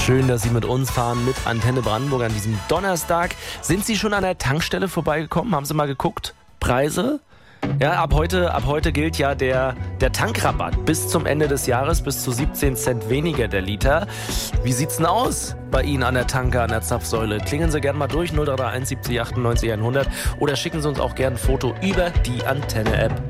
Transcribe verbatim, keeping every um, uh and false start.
Schön, dass Sie mit uns fahren, mit Antenne Brandenburg an diesem Donnerstag. Sind Sie schon an der Tankstelle vorbeigekommen? Haben Sie mal geguckt? Preise? Ja, ab heute, ab heute gilt ja der, der Tankrabatt bis zum Ende des Jahres, bis zu siebzehn Cent weniger der Liter. Wie sieht's denn aus bei Ihnen an der Tanke, an der Zapfsäule? Klingeln Sie gerne mal durch, null drei drei eins siebzig achtundneunzig hundert oder schicken Sie uns auch gerne ein Foto über die Antenne-App.